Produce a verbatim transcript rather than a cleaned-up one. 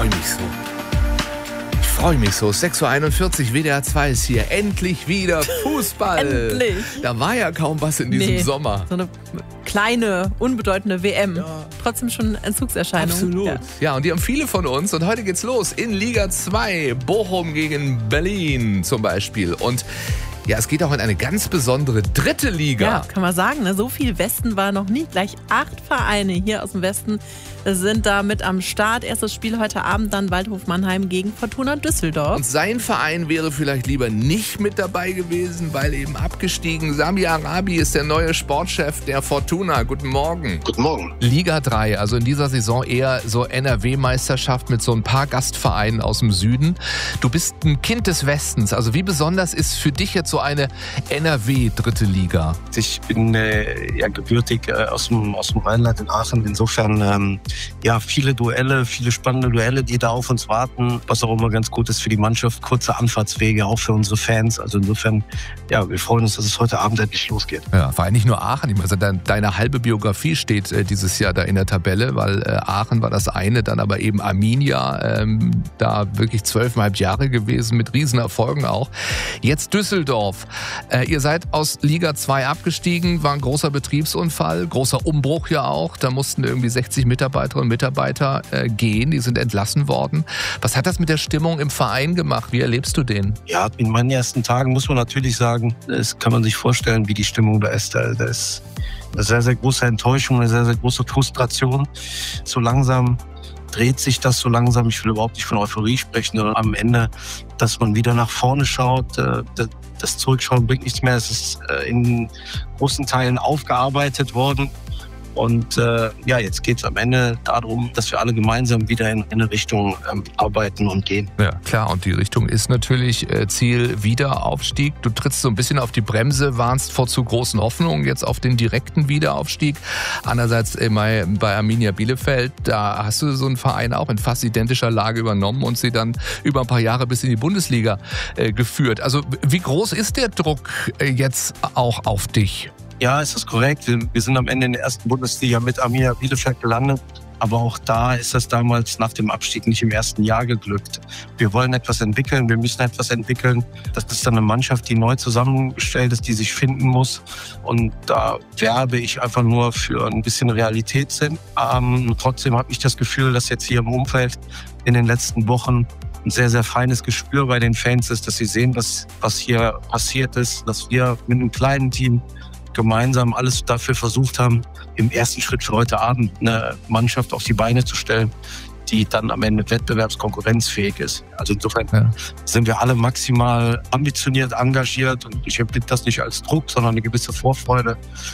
freue mich so. Ich freue mich so. sechs Uhr einundvierzig, W D R zwei ist hier. Endlich wieder Fußball. Endlich. Da war ja kaum was in diesem nee, Sommer. So eine kleine, unbedeutende W M. Ja. Trotzdem schon Entzugserscheinung. Absolut. Ja. ja, und die haben viele von uns. Und heute geht's los in Liga zwei. Bochum gegen Berlin zum Beispiel. Und ja, es geht auch in eine ganz besondere dritte Liga. Ja, kann man sagen. Ne? So viel Westen war noch nie. Gleich acht Vereine hier aus dem Westen sind da mit am Start. Erstes Spiel heute Abend dann Waldhof Mannheim gegen Fortuna Düsseldorf. Und sein Verein wäre vielleicht lieber nicht mit dabei gewesen, weil eben abgestiegen. Sami Arabi ist der neue Sportchef der Fortuna. Guten Morgen. Guten Morgen. Liga drei, also in dieser Saison eher so N R W-Meisterschaft mit so ein paar Gastvereinen aus dem Süden. Du bist ein Kind des Westens. Also wie besonders ist für dich jetzt so eine N R W-dritte Liga? Ich bin äh, ja gebürtig äh, aus dem, aus dem Rheinland in Aachen. Insofern ähm, ja viele Duelle, viele spannende Duelle, die da auf uns warten. Was auch immer ganz gut ist für die Mannschaft. Kurze Anfahrtswege, auch für unsere Fans. Also insofern, ja, wir freuen uns, dass es heute Abend endlich losgeht. Ja, vor allem nicht nur Aachen. Also deine halbe Biografie steht äh, dieses Jahr da in der Tabelle, weil äh, Aachen war das eine, dann aber eben Arminia, ähm, da wirklich zwölfeinhalb Jahre gewesen, mit Riesenerfolgen auch. Jetzt Düsseldorf. Äh, ihr seid aus Liga zwei abgestiegen, war ein großer Betriebsunfall, großer Umbruch ja auch. Da mussten irgendwie sechzig Mitarbeiterinnen und Mitarbeiter äh, gehen, die sind entlassen worden. Was hat das mit der Stimmung im Verein gemacht? Wie erlebst du den? Ja, in meinen ersten Tagen muss man natürlich sagen, das kann man sich vorstellen, wie die Stimmung da ist. Da ist eine sehr, sehr große Enttäuschung, eine sehr, sehr große Frustration. So langsam dreht sich das so langsam. Ich will überhaupt nicht von Euphorie sprechen, sondern am Ende, dass man wieder nach vorne schaut. Das Zurückschauen bringt nichts mehr. Es ist in großen Teilen aufgearbeitet worden. Und äh, ja, jetzt geht es am Ende darum, dass wir alle gemeinsam wieder in eine Richtung ähm, arbeiten und gehen. Ja, klar. Und die Richtung ist natürlich äh, Ziel Wiederaufstieg. Du trittst so ein bisschen auf die Bremse, warnst vor zu großen Hoffnungen jetzt auf den direkten Wiederaufstieg. Andererseits äh, bei Arminia Bielefeld, da hast du so einen Verein auch in fast identischer Lage übernommen und sie dann über ein paar Jahre bis in die Bundesliga äh, geführt. Also wie groß ist der Druck äh, jetzt auch auf dich? Ja, ist das korrekt. Wir, wir sind am Ende in der ersten Bundesliga mit Arminia Bielefeld gelandet. Aber auch da ist das damals nach dem Abstieg nicht im ersten Jahr geglückt. Wir wollen etwas entwickeln, wir müssen etwas entwickeln. Das ist dann eine Mannschaft, die neu zusammengestellt ist, die sich finden muss. Und da werbe ich einfach nur für ein bisschen Realitätssinn. Ähm, trotzdem habe ich das Gefühl, dass jetzt hier im Umfeld in den letzten Wochen ein sehr, sehr feines Gespür bei den Fans ist, dass sie sehen, was, was hier passiert ist, dass wir mit einem kleinen Team gemeinsam alles dafür versucht haben, im ersten Schritt für heute Abend eine Mannschaft auf die Beine zu stellen, die dann am Ende wettbewerbskonkurrenzfähig ist. Also insofern ja. sind wir alle maximal ambitioniert, engagiert und ich empfinde das nicht als Druck, sondern eine gewisse Vorfreude,